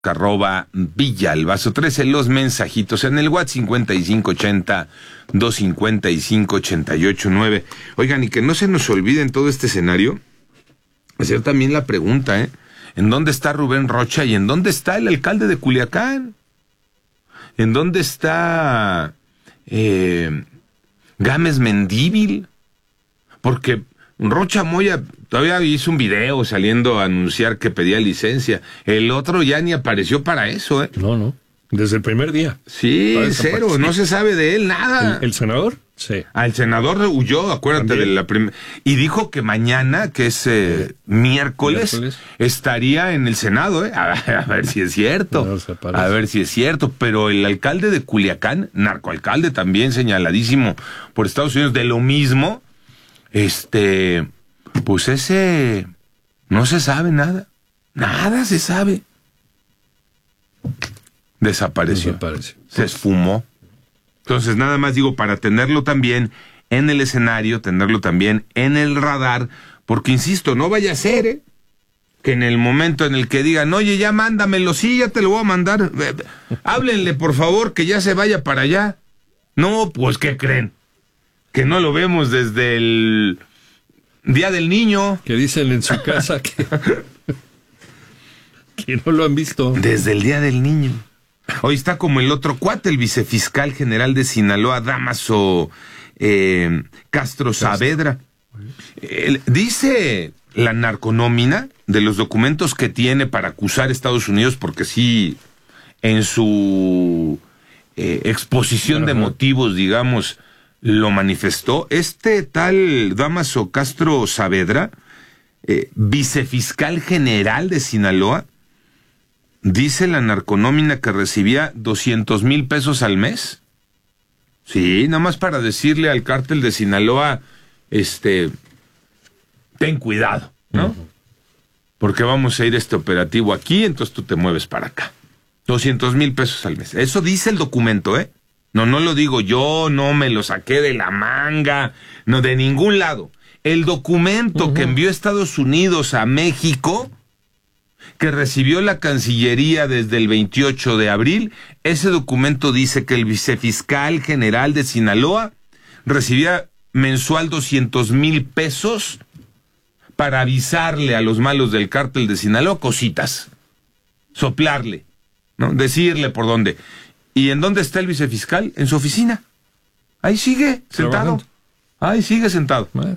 Villalbazo. 13 los mensajitos en el WhatsApp 5580-255-8889. Oigan, y que no se nos olvide en todo este escenario hacer también la pregunta, ¿en dónde está Rubén Rocha y en dónde está el alcalde de Culiacán? ¿En dónde está Gámez Mendívil? Porque Rocha Moya todavía hizo un video saliendo a anunciar que pedía licencia. El otro ya ni apareció para eso, No, desde el primer día. Sí, cero, no se sabe de él nada. ¿El senador? Sí. El senador huyó, acuérdate. También. De la primera. Y dijo que mañana, que es miércoles, estaría en el Senado, a ver si es cierto. A ver si es cierto. Pero el alcalde de Culiacán, narcoalcalde también señaladísimo por Estados Unidos de lo mismo, pues ese no se sabe nada. Nada se sabe. Desapareció. Se esfumó. Entonces, nada más digo, para tenerlo también en el escenario, tenerlo también en el radar, porque insisto, no vaya a ser, que en el momento en el que digan, oye, ya mándamelo, sí, ya te lo voy a mandar, háblenle, por favor, que ya se vaya para allá. No, pues, ¿qué creen? Que no lo vemos desde el Día del Niño. Que dicen en su casa que no lo han visto. Desde el Día del Niño. Hoy está como el otro cuate, el vicefiscal general de Sinaloa, Dámaso Castro Saavedra. Dice la narconómina de los documentos que tiene para acusar a Estados Unidos, porque sí, en su exposición de motivos, digamos, lo manifestó. Este tal Dámaso Castro Saavedra, vicefiscal general de Sinaloa, dice la narconómina que recibía 200,000 pesos al mes. Sí, nada más para decirle al cártel de Sinaloa, ten cuidado, ¿no? Uh-huh. Porque vamos a ir a este operativo aquí, entonces tú te mueves para acá. 200,000 pesos al mes. Eso dice el documento, No lo digo yo, no me lo saqué de la manga, no de ningún lado. El documento que envió Estados Unidos a México, que recibió la Cancillería desde el 28 de abril, ese documento dice que el vicefiscal general de Sinaloa recibía mensual 200,000 pesos para avisarle a los malos del cártel de Sinaloa cositas, soplarle, ¿no? Decirle por dónde. ¿Y en dónde está el vicefiscal? En su oficina. Ahí sigue, sentado. Ahí sigue sentado. A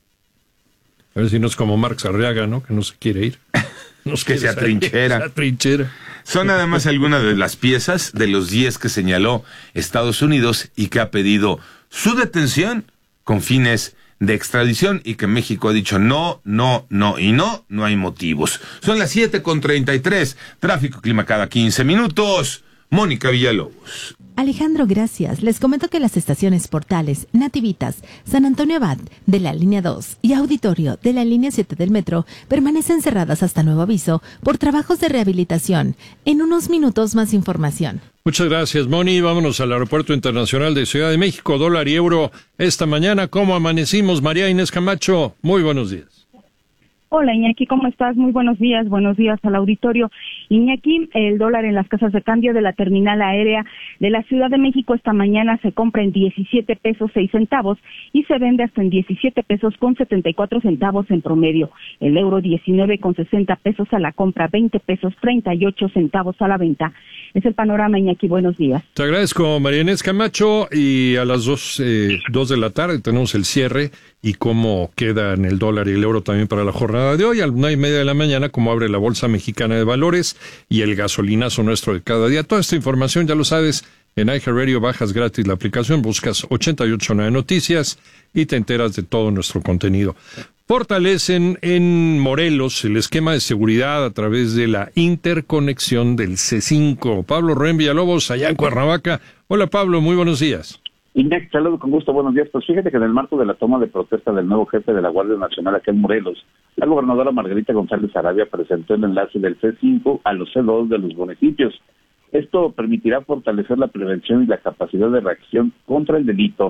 ver si no es como Marx Arriaga, ¿no? Que no se quiere ir. Que se atrinchera. Son nada más algunas de las piezas de los 10 que señaló Estados Unidos y que ha pedido su detención con fines de extradición y que México ha dicho no hay motivos. Son las 7:33. Tráfico, clima cada 15 minutos. Mónica Villalobos. Alejandro, gracias. Les comento que las estaciones Portales, Nativitas, San Antonio Abad de la línea 2 y Auditorio de la línea 7 del metro permanecen cerradas hasta nuevo aviso por trabajos de rehabilitación. En unos minutos más información. Muchas gracias, Moni. Vámonos al Aeropuerto Internacional de Ciudad de México. Dólar y euro esta mañana. ¿Cómo amanecimos? María Inés Camacho, muy buenos días. Hola, Iñaki, ¿cómo estás? Muy buenos días al auditorio. Iñaki, el dólar en las casas de cambio de la terminal aérea de la Ciudad de México esta mañana se compra en 17 pesos 6 centavos y se vende hasta en 17 pesos con 74 centavos en promedio. El euro 19 con 60 pesos a la compra, 20 pesos 38 centavos a la venta. Es el panorama, Iñaki, buenos días. Te agradezco, María Inés Camacho, y a las 2 de la tarde tenemos el cierre y cómo quedan el dólar y el euro también para la jornada de hoy. A las 9:30 de la mañana, cómo abre la Bolsa Mexicana de Valores y el gasolinazo nuestro de cada día. Toda esta información, ya lo sabes, en iHeartRadio bajas gratis la aplicación, buscas 889 Noticias y te enteras de todo nuestro contenido. Fortalecen en Morelos el esquema de seguridad a través de la interconexión del C5. Pablo Rubén Villalobos, allá en Cuernavaca. Hola, Pablo, muy buenos días. Iñaki, saludo con gusto, buenos días. Pues fíjate que en el marco de la toma de protesta del nuevo jefe de la Guardia Nacional aquí en Morelos, la gobernadora Margarita González Arabia presentó el enlace del C5 a los C2 de los municipios. Esto permitirá fortalecer la prevención y la capacidad de reacción contra el delito,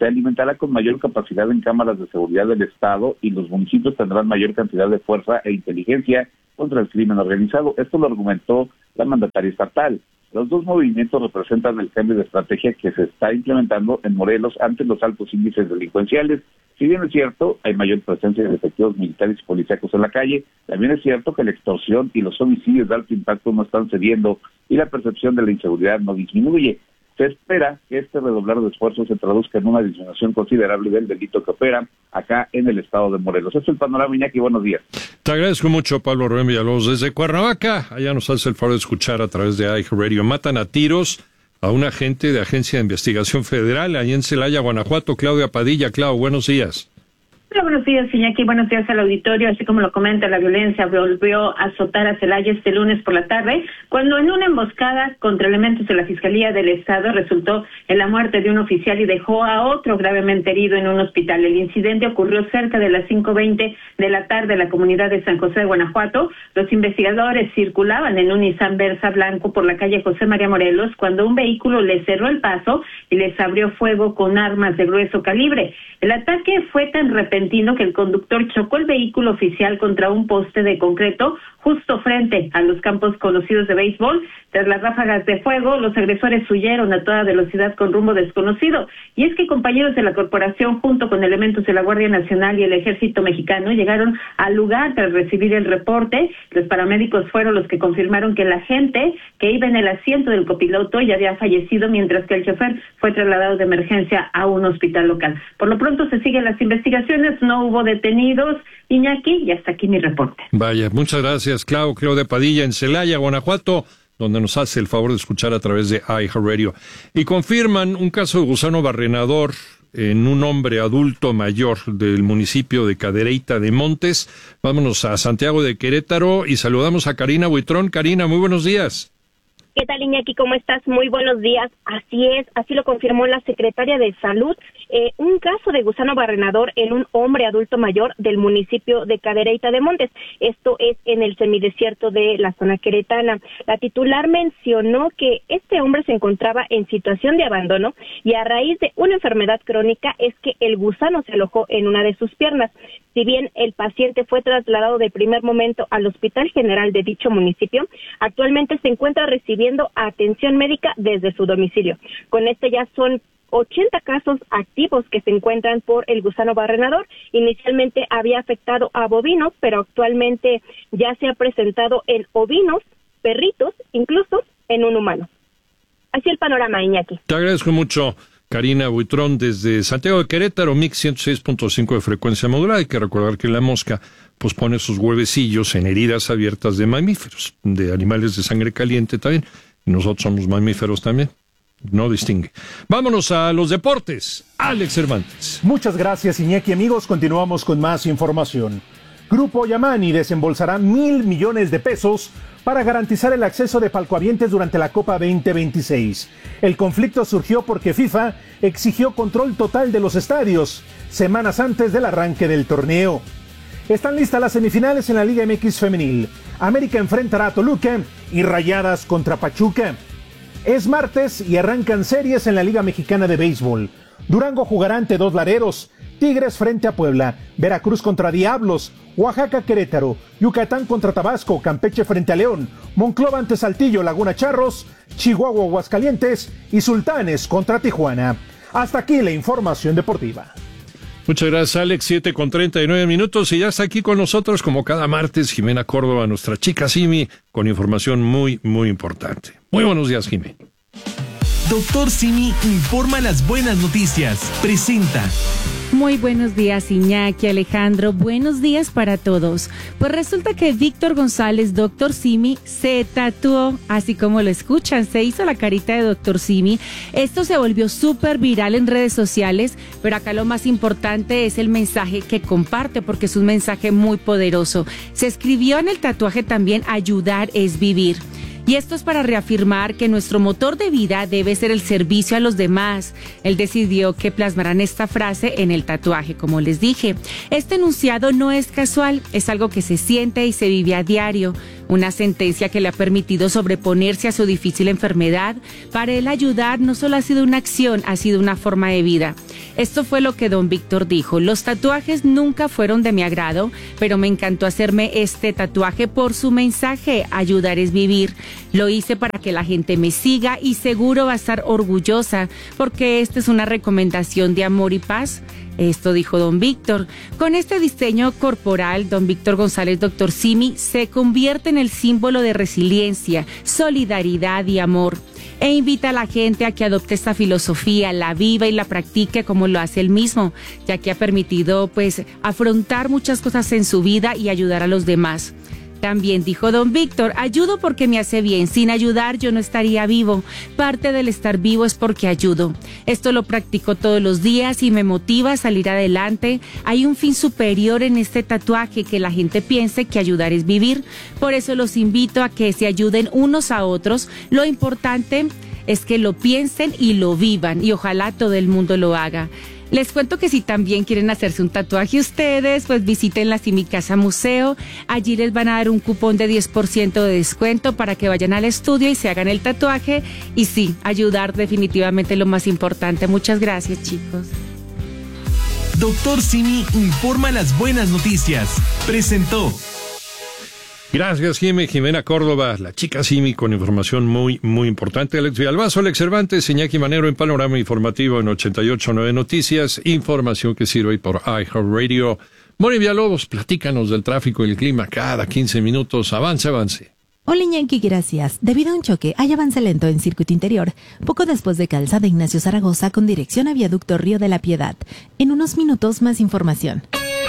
se alimentará con mayor capacidad en cámaras de seguridad del Estado y los municipios tendrán mayor cantidad de fuerza e inteligencia contra el crimen organizado. Esto lo argumentó la mandataria estatal. Los dos movimientos representan el cambio de estrategia que se está implementando en Morelos ante los altos índices delincuenciales. Si bien es cierto, hay mayor presencia de efectivos militares y policíacos en la calle, también es cierto que la extorsión y los homicidios de alto impacto no están cediendo y la percepción de la inseguridad no disminuye. Se espera que este redoblar de esfuerzos se traduzca en una disminución considerable del delito que opera acá en el estado de Morelos. Este es el panorama, Iñaki, buenos días. Te agradezco mucho, Pablo Rubén Villalobos, desde Cuernavaca. Allá nos hace el favor de escuchar a través de iHeartRadio. Matan a tiros a un agente de Agencia de Investigación Federal, allá en Celaya, Guanajuato. Claudia Padilla. Clau, buenos días. Hola, buenos días, Iñaki. Buenos días al auditorio. Así como lo comenta, la violencia volvió a azotar a Celaya este lunes por la tarde, cuando en una emboscada contra elementos de la Fiscalía del Estado resultó en la muerte de un oficial y dejó a otro gravemente herido en un hospital. El incidente ocurrió cerca de las 5:20 de la tarde en la comunidad de San José de Guanajuato. Los investigadores circulaban en un Nissan Versa blanco por la calle José María Morelos cuando un vehículo les cerró el paso y les abrió fuego con armas de grueso calibre. El ataque fue tan repentino que el conductor chocó el vehículo oficial contra un poste de concreto justo frente a los campos conocidos de béisbol. Tras las ráfagas de fuego, los agresores huyeron a toda velocidad con rumbo desconocido. Y es que compañeros de la corporación, junto con elementos de la Guardia Nacional y el Ejército Mexicano, llegaron al lugar tras recibir el reporte. Los paramédicos fueron los que confirmaron que el agente que iba en el asiento del copiloto ya había fallecido, mientras que el chofer fue trasladado de emergencia a un hospital local. Por lo pronto se siguen las investigaciones, no hubo detenidos, Iñaki, y hasta aquí mi reporte. Vaya, muchas gracias, Claudia Padilla, en Celaya, Guanajuato, donde nos hace el favor de escuchar a través de iHeartRadio. Y confirman un caso de gusano barrenador en un hombre adulto mayor del municipio de Cadereyta de Montes. Vámonos a Santiago de Querétaro y saludamos a Karina Buitrón. Karina, muy buenos días. ¿Qué tal, Iñaki? ¿Cómo estás? Muy buenos días. Así es, así lo confirmó la secretaria de Salud. Un caso de gusano barrenador en un hombre adulto mayor del municipio de Cadereyta de Montes. Esto es en el semidesierto de la zona queretana. La titular mencionó que este hombre se encontraba en situación de abandono y a raíz de una enfermedad crónica es que el gusano se alojó en una de sus piernas. Si bien el paciente fue trasladado de primer momento al Hospital General de dicho municipio, actualmente se encuentra recibiendo atención médica desde su domicilio. Con este ya son 80 casos activos que se encuentran por el gusano barrenador. Inicialmente había afectado a bovinos, pero actualmente ya se ha presentado en ovinos, perritos, incluso en un humano. Así el panorama, Iñaki. Te agradezco mucho, Karina Buitrón, desde Santiago de Querétaro, Mix 106.5 de frecuencia modulada. Hay que recordar que la mosca pues pone sus huevecillos en heridas abiertas de mamíferos, de animales de sangre caliente también. Y nosotros somos mamíferos también. No distingue. Vámonos a los deportes. Alex Cervantes. Muchas gracias, Iñaki. Amigos, continuamos con más información. Grupo Yamani desembolsará 1,000 millones de pesos para garantizar el acceso de palcohabientes durante la Copa 2026. El conflicto surgió porque FIFA exigió control total de los estadios semanas antes del arranque del torneo. Están listas las semifinales en la Liga MX Femenil. América enfrentará a Toluca y Rayadas contra Pachuca. Es martes y arrancan series en la Liga Mexicana de Béisbol. Durango jugará ante Dos Lareros, Tigres frente a Puebla, Veracruz contra Diablos, Oaxaca Querétaro, Yucatán contra Tabasco, Campeche frente a León, Monclova ante Saltillo, Laguna Charros, Chihuahua Aguascalientes y Sultanes contra Tijuana. Hasta aquí la información deportiva. Muchas gracias, Alex. 7:39 y ya está aquí con nosotros, como cada martes, Jimena Córdoba, nuestra chica Simi, con información muy, muy importante. Muy buenos días, Jimena. Doctor Simi informa las buenas noticias. Presenta. Muy buenos días, Iñaki, Alejandro. Buenos días para todos. Pues resulta que Víctor González, Doctor Simi, se tatuó, así como lo escuchan, se hizo la carita de Doctor Simi. Esto se volvió súper viral en redes sociales, pero acá lo más importante es el mensaje que comparte, porque es un mensaje muy poderoso. Se escribió en el tatuaje también: ayudar es vivir. Y esto es para reafirmar que nuestro motor de vida debe ser el servicio a los demás. Él decidió que plasmarán esta frase en el tatuaje, como les dije. Este enunciado no es casual, es algo que se siente y se vive a diario. una sentencia que le ha permitido sobreponerse a su difícil enfermedad. Para él ayudar no solo ha sido una acción, ha sido una forma de vida. Esto fue lo que don Víctor dijo: los tatuajes nunca fueron de mi agrado, pero me encantó hacerme este tatuaje por su mensaje, ayudar es vivir. Lo hice para que la gente me siga y seguro va a estar orgullosa, porque esta es una recomendación de amor y paz. Esto dijo don Víctor. Con este diseño corporal, don Víctor González, Dr. Simi, se convierte en el símbolo de resiliencia, solidaridad y amor. E invita a la gente a que adopte esta filosofía, la viva y la practique como lo hace él mismo, ya que ha permitido afrontar muchas cosas en su vida y ayudar a los demás. También dijo don Víctor: ayudo porque me hace bien, sin ayudar yo no estaría vivo. Parte del estar vivo es porque ayudo. Esto lo practico todos los días y me motiva a salir adelante. Hay un fin superior en este tatuaje, que la gente piense que ayudar es vivir. Por eso los invito a que se ayuden unos a otros. Lo importante es que lo piensen y lo vivan, y ojalá todo el mundo lo haga. Les cuento que si también quieren hacerse un tatuaje ustedes, pues visiten la Simi Casa Museo. Allí les van a dar un cupón de 10% de descuento para que vayan al estudio y se hagan el tatuaje. Y sí, ayudar definitivamente es lo más importante. Muchas gracias, chicos. Dr. Simi informa las buenas noticias. Presentó. Gracias, Jimena Córdoba, la chica Simi, con información muy, muy importante. Alex Villalbazo, Alex Cervantes, Iñaki Manero en Panorama Informativo en 88.9 Noticias. Información que sirve por iHeartRadio. Moni Villalobos, platícanos del tráfico y el clima cada 15 minutos. Avance. Hola, Iñaki, gracias. Debido a un choque, hay avance lento en circuito interior, poco después de Calzada Ignacio Zaragoza con dirección a Viaducto Río de la Piedad. En unos minutos, más información.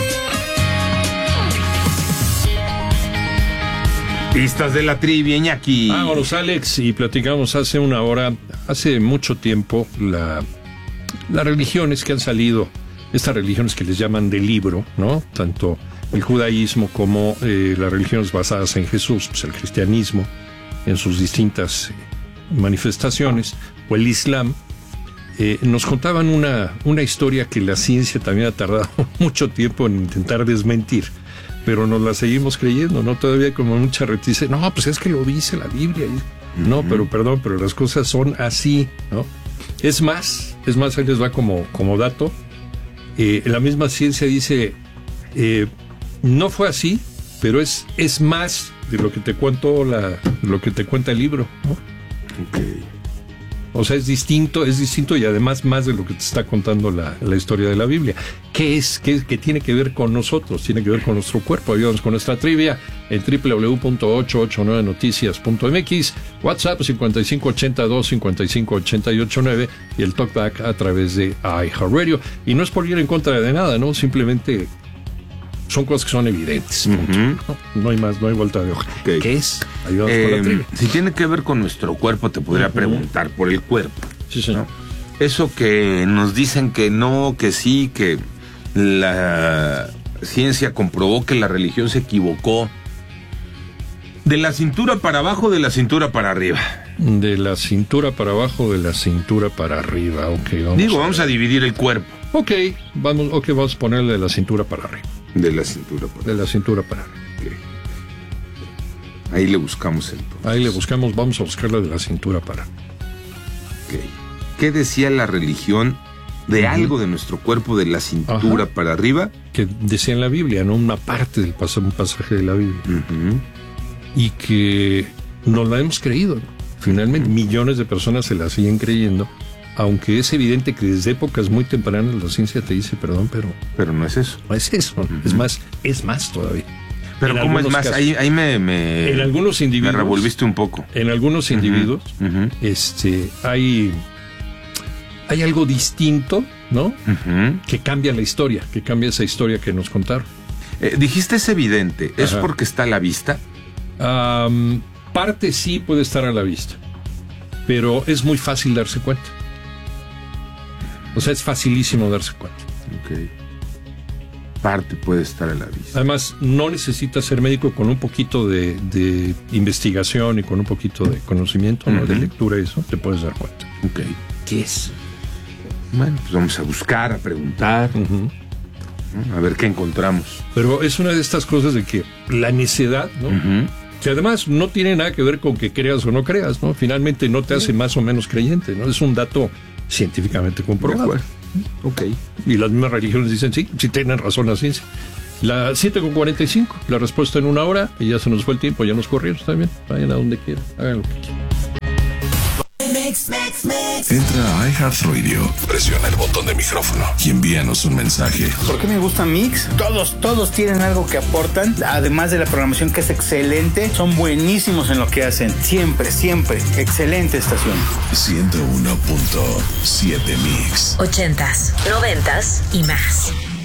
Pistas de la trivia, Iñaki. Vámonos, Alex, y platicamos hace una hora, hace mucho tiempo, las religiones que han salido, estas religiones que les llaman de libro, ¿no? Tanto el judaísmo como las religiones basadas en Jesús, pues el cristianismo en sus distintas manifestaciones, o el islam, nos contaban una historia que la ciencia también ha tardado mucho tiempo en intentar desmentir. Pero nos la seguimos creyendo, ¿no? Todavía como mucha reticencia. No, pues es que lo dice la Biblia. No, pero las cosas son así, ¿no? Es más, ahí les va como dato. La misma ciencia dice, no fue así, pero es más de lo que te cuenta el libro, ¿no? Okay. O sea, es distinto y además más de lo que te está contando la historia de la Biblia. ¿Qué tiene que ver con nosotros? Tiene que ver con nuestro cuerpo. Ayúdanos con nuestra trivia en www.889noticias.mx, WhatsApp 5582-558889 y el talkback a través de iHeartRadio. Y no es por ir en contra de nada, ¿no? Simplemente son cosas que son evidentes. No hay más, no hay vuelta de hoja. Okay. ¿Qué es? Ayúdanos con la trivia. Si tiene que ver con nuestro cuerpo, te podría preguntar por el cuerpo. Sí, señor. ¿No? Eso que nos dicen que no, que sí, que la ciencia comprobó que la religión se equivocó. ¿De la cintura para abajo, de la cintura para arriba? De la cintura para abajo, de la cintura para arriba. Okay, vamos a dividir el cuerpo. Vamos a ponerle de la cintura para arriba. De la cintura para arriba. Okay. Ahí le buscamos vamos a buscarla de la cintura para arriba. Okay. ¿Qué decía la religión de algo de nuestro cuerpo de la cintura para arriba? Que decía en la Biblia, ¿no? Una parte del un pasaje de la Biblia. Y que nos la hemos creído, ¿no? Finalmente, millones de personas se la siguen creyendo, aunque es evidente que desde épocas muy tempranas la ciencia te dice, perdón, pero no es eso. No es eso. Es más todavía. Pero en ¿cómo es más? Casos, ahí me en algunos individuos, me revolviste un poco. En algunos individuos, hay algo distinto, ¿no? Que cambia la historia, que cambia esa historia que nos contaron. Dijiste es evidente. ¿Es porque está a la vista? Parte sí puede estar a la vista, pero es muy fácil darse cuenta. O sea, es facilísimo darse cuenta. Okay. Parte puede estar a la vista. Además, no necesitas ser médico, con un poquito de investigación y con un poquito de conocimiento, ¿no? De lectura y eso, te puedes dar cuenta. Okay. ¿Qué es? Bueno, pues vamos a buscar, a preguntar, a ver qué encontramos. Pero es una de estas cosas de que la necedad, ¿no? Que además no tiene nada que ver con que creas o no creas, ¿no? Finalmente no te hace más o menos creyente, ¿no? Es un dato científicamente comprobado. Ok. Y las mismas religiones dicen sí tienen razón la ciencia. La 7:45, la respuesta en 1 hora, y ya se nos fue el tiempo, ya nos corrieron, está bien, vayan a donde quieran, hagan lo que quieran. Entra a iHeartRadio, presiona el botón de micrófono y envíanos un mensaje. ¿Por qué me gusta Mix? Todos tienen algo que aportan, además de la programación que es excelente, son buenísimos en lo que hacen, siempre, excelente estación. 101.7 Mix. 80s, 90s y más.